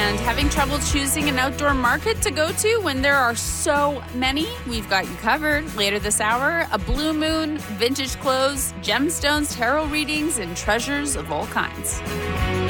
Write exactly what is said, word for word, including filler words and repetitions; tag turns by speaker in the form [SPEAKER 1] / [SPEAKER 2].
[SPEAKER 1] And having trouble choosing an outdoor market to go to when there are so many? We've got you covered. Later this hour, a blue moon, vintage clothes, gemstones, tarot readings, and treasures of all kinds.